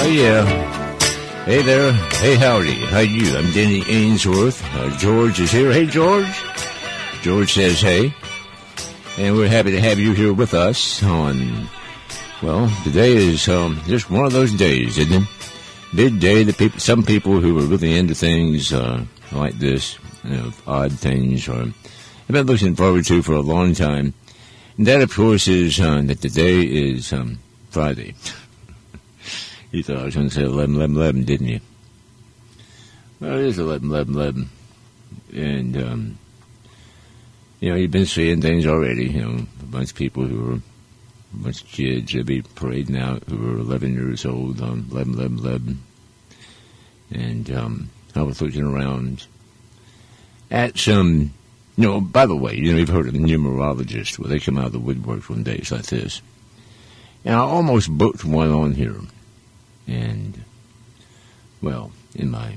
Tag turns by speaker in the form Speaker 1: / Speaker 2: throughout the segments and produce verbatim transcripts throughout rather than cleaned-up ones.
Speaker 1: yeah. Hey there. Hey, howdy. How you? I'm Denny Ainsworth. Uh, George is here. Hey, George. George says hey. And we're happy to have you here with us on, well, today is um, just one of those days, isn't it? Big day that people, some people who are really into things uh, like this, you know, odd things, or have been looking forward to for a long time. And that, of course, is uh, that today is um, Friday. You thought I was going to say eleven eleven eleven, didn't you? Well, it is eleven eleven eleven. And, um, you know, you've been seeing things already. You know, a bunch of people who are, a bunch of kids will be parading out who are eleven years old on eleven eleven eleven. And um, I was looking around at some, you know, by the way, you know, you've heard of the numerologists where they come out of the woodwork on days like this. And I almost booked one on here. And, well, in my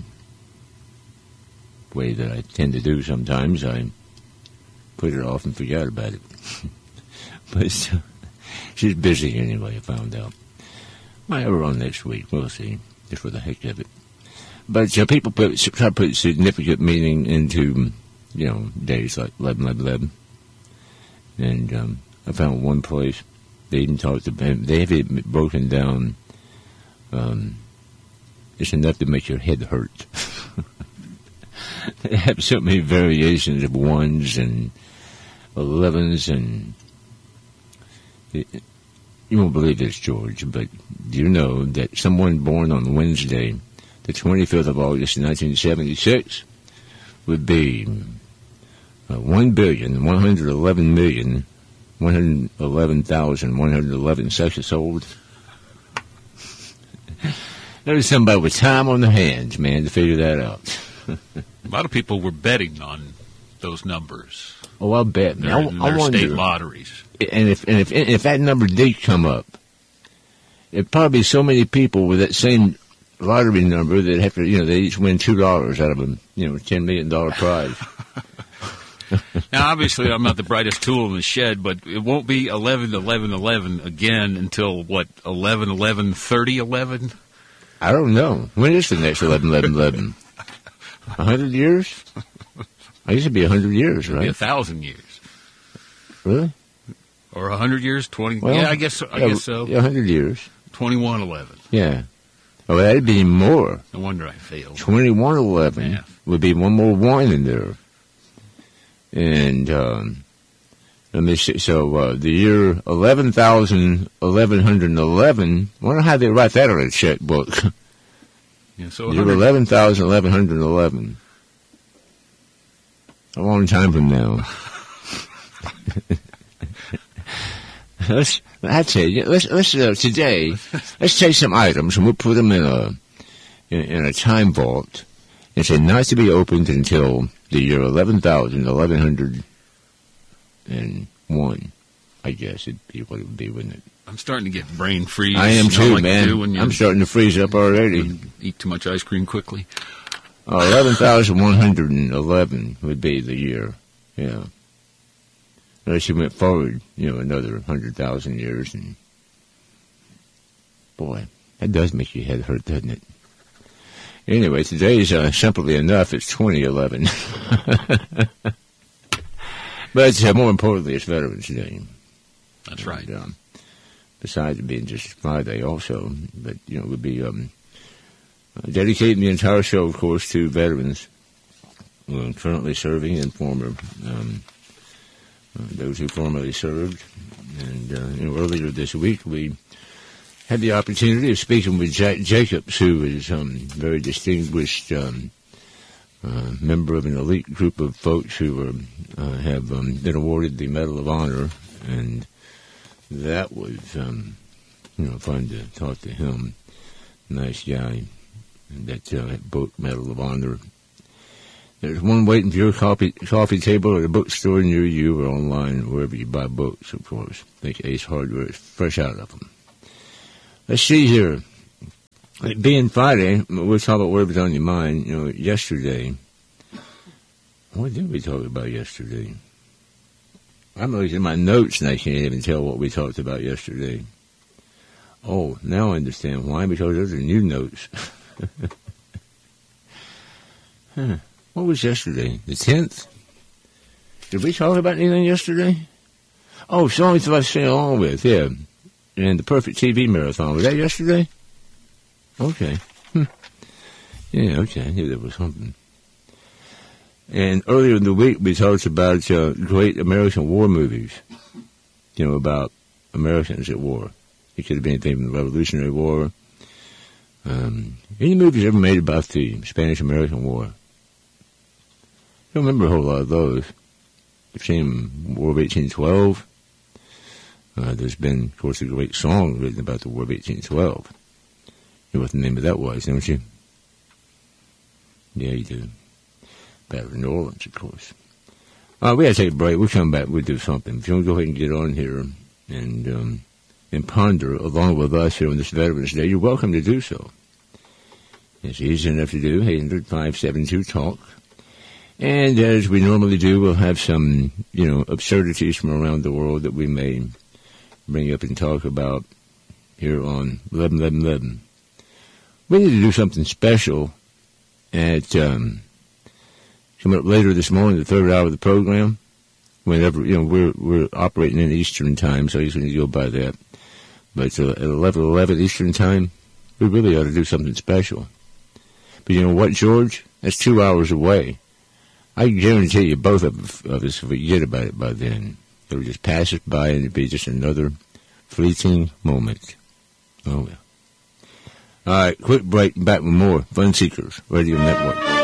Speaker 1: way that I tend to do sometimes, I put it off and forgot about it. But uh, she's busy anyway, I found out. Might have her on next week, we'll see, just for the heck of it. But uh, people put, try to put significant meaning into, you know, days like eleven eleven eleven. And um, I found one place, they even talked about, they have it broken down. Um, it's enough to make your head hurt. They have so many variations of ones and elevens, and it, you won't believe this, George, but do you know that someone born on Wednesday, the twenty-fifth of August, nineteen seventy-six, would be uh, one billion one hundred eleven million one hundred eleven thousand one hundred eleven seconds old? There's somebody with time on their hands, man, to figure that out.
Speaker 2: A lot of people were betting on those numbers.
Speaker 1: Oh, I'll bet.
Speaker 2: Their,
Speaker 1: I,
Speaker 2: their
Speaker 1: I wonder,
Speaker 2: state lotteries.
Speaker 1: And if and if and if that number did come up, it'd probably be so many people with that same lottery number that have to, you know, they each win two dollars out of a, you know, ten million dollar prize.
Speaker 2: Now, obviously, I'm not the brightest tool in the shed, but it won't be eleven eleven eleven again until what, eleven eleven thirty eleven?
Speaker 1: I don't know. When is the next eleven eleven eleven? A hundred years? I used to be a hundred years, right?
Speaker 2: A thousand years.
Speaker 1: Really?
Speaker 2: Or a hundred years? Twenty?
Speaker 1: Well,
Speaker 2: yeah, I guess. So, I
Speaker 1: yeah,
Speaker 2: guess so.
Speaker 1: Yeah, a hundred years.
Speaker 2: Twenty-one eleven.
Speaker 1: Yeah. Oh, that'd be more.
Speaker 2: No wonder I failed.
Speaker 1: Twenty-one eleven
Speaker 2: yeah.
Speaker 1: would be one more one in there. And um, let me see. So uh, the year eleven thousand eleven hundred eleven. I wonder how they write that on a checkbook.
Speaker 2: Yeah, so
Speaker 1: year eleven thousand eleven hundred eleven. A long time from now. let's. I tell you. Let's. Let's uh, today. Let's take some items and we'll put them in a in, in a time vault and say not to be opened until the year eleven thousand eleven hundred one, I guess it'd be what it would be, wouldn't it?
Speaker 2: I'm starting to get brain freeze.
Speaker 1: I am too,
Speaker 2: like
Speaker 1: man.
Speaker 2: You
Speaker 1: I'm starting to freeze up already.
Speaker 2: Eat too much ice cream quickly.
Speaker 1: Uh, eleven thousand one hundred eleven would be the year, yeah. Unless you went forward, you know, another one hundred thousand years. And boy, that does make your head hurt, doesn't it? Anyway, today's uh, simply enough, it's twenty eleven. But uh, more importantly, it's Veterans Day.
Speaker 2: That's right.
Speaker 1: And, um, besides it being just Friday also, but, you know, we'll be um, dedicating the entire show, of course, to veterans uh, currently serving and former, um, uh, those who formerly served. And uh, you know, earlier this week, we had the opportunity of speaking with Jack Jacobs, who is a um, very distinguished um, uh, member of an elite group of folks who are, uh, have um, been awarded the Medal of Honor, and that was, um, you know, fun to talk to him. Nice guy. That uh, book, Medal of Honor. There's one waiting for your coffee, coffee table at a bookstore near you or online, wherever you buy books, of course. I think Ace Hardware is fresh out of them. Let's see here. It being Friday, we'll talk about whatever's on your mind. You know, yesterday, what did we talk about yesterday? I'm looking at my notes and I can't even tell what we talked about yesterday. Oh, now I understand why, because those are new notes. Huh. What was yesterday? The tenth? Did we talk about anything yesterday? Oh, songs that I sing along with, yeah. And the Perfect T V Marathon. Was that yesterday? Okay. Hmm. Yeah, okay. I knew there was something. And earlier in the week, we talked about uh, great American war movies. You know, about Americans at war. It could have been anything from the Revolutionary War. Um, any movies ever made about the Spanish-American War? I don't remember a whole lot of those. I've seen War of eighteen twelve. Uh, there's been, of course, a great song written about the War of eighteen twelve. You know what the name of that was, don't you? Yeah, you do. Battle of New Orleans, of course. Uh, we got to take a break. We'll come back. We'll do something. If you want to go ahead and get on here and um, and ponder along with us here on this Veterans Day, you're welcome to do so. It's easy enough to do. eight hundred, five seven two, talk. And as we normally do, we'll have some, you know, absurdities from around the world that we may bring up and talk about here on eleven eleven eleven. We need to do something special at um, coming up later this morning, the third hour of the program. Whenever, you know, we're we're operating in Eastern time, so he's going to go by that. But uh, at eleven eleven Eastern time, we really ought to do something special. But you know what, George? That's two hours away. I guarantee you, both of, of us forget about it by then. It'll just pass us by, and it'll be just another fleeting moment. Oh, well. All right, quick break, back with more Fun Seekers Radio Network.